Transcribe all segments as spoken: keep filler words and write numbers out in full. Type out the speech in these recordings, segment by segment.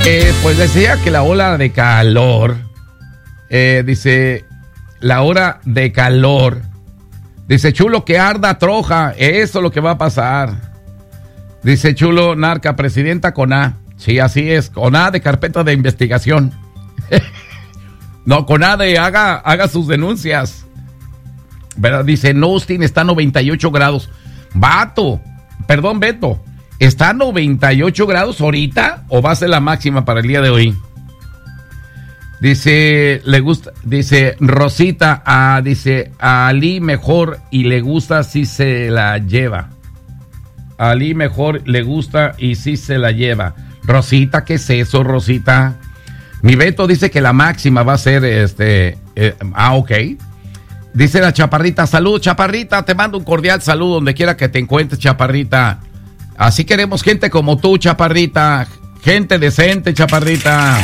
Eh, pues decía que la ola de calor, eh, dice, la hora de calor, dice Chulo que arda Troja, eso es lo que va a pasar. Dice Chulo Narca, presidenta con A. Sí, así es, con A de carpeta de investigación. No, con A de haga, haga sus denuncias. ¿Verdad? Dice, no, Austin está a noventa y ocho grados. Vato, perdón, Beto, ¿está a noventa y ocho grados ahorita o va a ser la máxima para el día de hoy? Dice, le gusta, dice Rosita, a, dice, a Ali mejor y le gusta si se la lleva. A Ali mejor le gusta y si se la lleva. Rosita, ¿qué es eso, Rosita? Mi Beto dice que la máxima va a ser este, eh, ah, ok. Dice la Chaparrita, salud, Chaparrita, te mando un cordial saludo donde quiera que te encuentres, Chaparrita. Así queremos gente como tú, Chaparrita, gente decente, Chaparrita.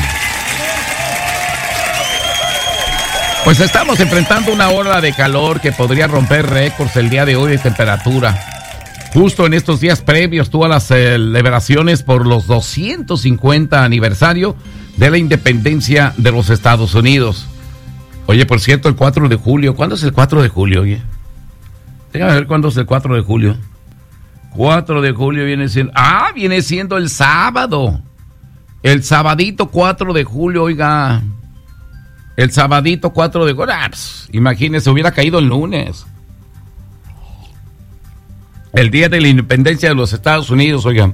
Pues estamos enfrentando una ola de calor que podría romper récords el día de hoy de temperatura. Justo en estos días previos tú a las celebraciones por los doscientos cincuenta aniversario de la independencia de los Estados Unidos. Oye, por cierto, el cuatro de julio, ¿cuándo es el cuatro de julio, oye? Déjame ver cuándo es el cuatro de julio. cuatro de julio viene siendo, ah, viene siendo el sábado. El sabadito cuatro de julio, oiga. El sabadito cuatro de julio, ah, pues, imagínese, hubiera caído el lunes. El día de la independencia de los Estados Unidos, oigan.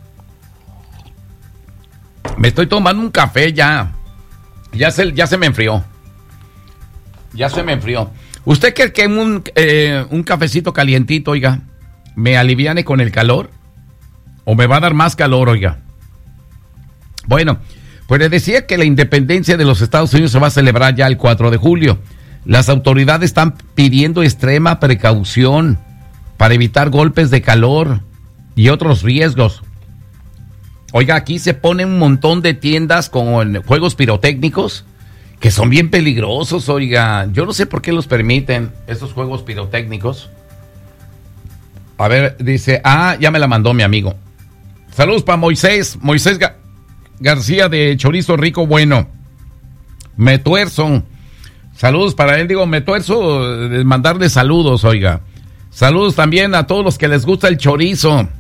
Me estoy tomando un café ya. Ya se, ya se me enfrió. Ya se me enfrió. ¿Usted cree que un, eh, un cafecito calientito, oiga, me aliviane con el calor? ¿O me va a dar más calor, oiga? Bueno, pues le decía que la independencia de los Estados Unidos se va a celebrar ya el cuatro de julio. Las autoridades están pidiendo extrema precaución para evitar golpes de calor y otros riesgos. Oiga, aquí se ponen un montón de tiendas con juegos pirotécnicos que son bien peligrosos, oiga. Yo no sé por qué los permiten, estos juegos pirotécnicos. A ver, dice, ah, ya me la mandó mi amigo. Saludos para Moisés, Moisés Ga- García de Chorizo Rico Bueno. Me tuerzo. Saludos para él, digo, me tuerzo de mandarle saludos, oiga. Saludos también a todos los que les gusta el chorizo.